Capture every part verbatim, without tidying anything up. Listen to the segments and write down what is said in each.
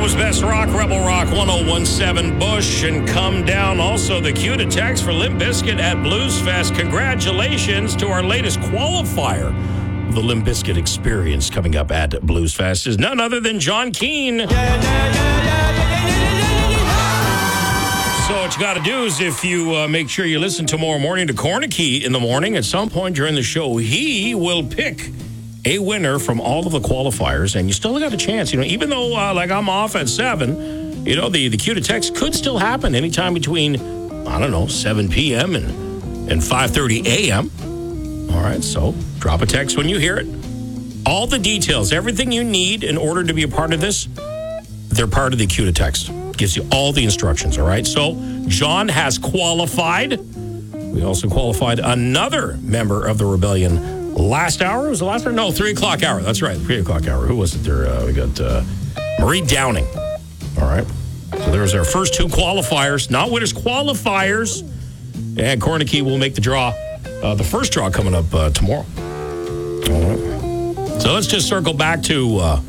Toronto's best rock, Rebel Rock one oh one seven Bush, and come down. Also, the cue to text for Limp Bizkit at Blues Fest. Congratulations to our latest qualifier of the Limp Bizkit experience coming up at Blues Fest is none other than John Keane. Yeah, yeah, yeah, yeah, yeah, yeah, yeah. So what you got to do is if you uh, make sure you listen tomorrow morning to Cornicky in the morning, at some point during the show, he will pick a winner from all of the qualifiers, and you still got a chance. You know, even though, uh, like, I'm off at seven, you know, the, the cue to text could still happen anytime between, I don't know, seven p.m. and, and five thirty a.m. All right, so drop a text when you hear it. All the details, everything you need in order to be a part of this, they're part of the cue to text. Gives you all the instructions, all right? So John has qualified. We also qualified another member of the Rebellion last hour. Was the last hour? No, three o'clock hour. That's right, three o'clock hour. Who was it there? Uh, we got uh, Marie Downing. All right. So there's our first two qualifiers. Not winners, qualifiers. And Cornicky will make the draw. Uh, the first draw coming up uh, tomorrow. All right. So let's just circle back to uh,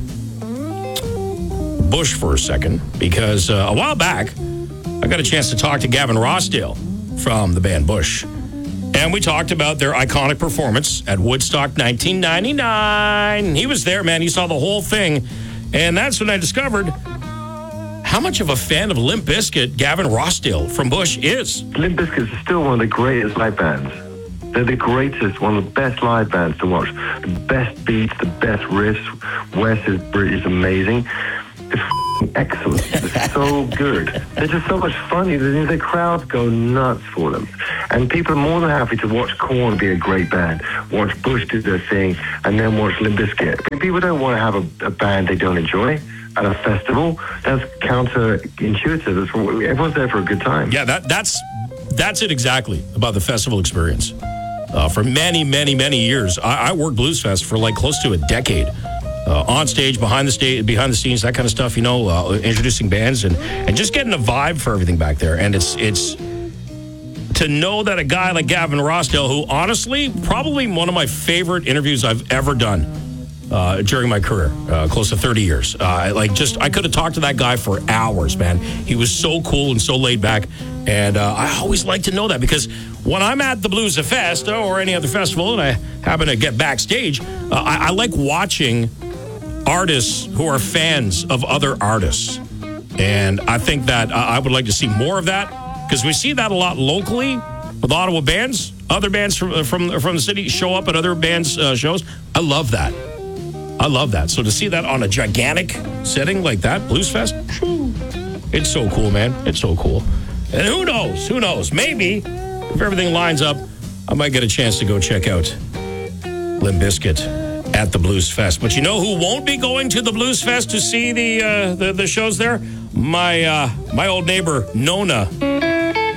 Bush for a second. Because uh, a while back, I got a chance to talk to Gavin Rossdale from the band Bush. And we talked about their iconic performance at Woodstock nineteen ninety-nine. He was there, man. He saw the whole thing. And that's when I discovered how much of a fan of Limp Bizkit Gavin Rossdale from Bush is. Limp Bizkit is still one of the greatest live bands. They're the greatest, one of the best live bands to watch. The best beats, the best riffs. Wes is, is amazing. It's f***ing excellent. It's so good. They're just so much fun. The, the crowds go nuts for them. And people are more than happy to watch Korn be a great band, watch Bush do their thing, and then watch Limp Bizkit. People don't want to have a, a band they don't enjoy at a festival. That's counterintuitive. That's what, everyone's there for a good time. Yeah, that, that's that's it exactly about the festival experience. Uh, for many, many, many years, I, I worked Blues Fest for like close to a decade. Uh, on stage, behind the stage, behind the scenes, that kind of stuff, you know, uh, introducing bands and, and just getting a vibe for everything back there. And it's it's to know that a guy like Gavin Rossdale, who honestly, probably one of my favorite interviews I've ever done uh, during my career, uh, close to thirty years. Uh, like just, I could have talked to that guy for hours, man. He was so cool and so laid back. And uh, I always like to know that because when I'm at the Blues Fest or any other festival and I happen to get backstage, uh, I, I like watching artists who are fans of other artists. And I think that uh, I would like to see more of that because we see that a lot locally with Ottawa bands. Other bands from from, from the city show up at other bands' uh, shows. I love that. I love that. So to see that on a gigantic setting like that, Blues Fest, it's so cool, man. It's so cool. And who knows? Who knows? Maybe if everything lines up, I might get a chance to go check out Limp Bizkit at the Blues Fest. But you know who won't be going to the Blues Fest to see the uh, the, the shows there? My uh, my old neighbor, Nona.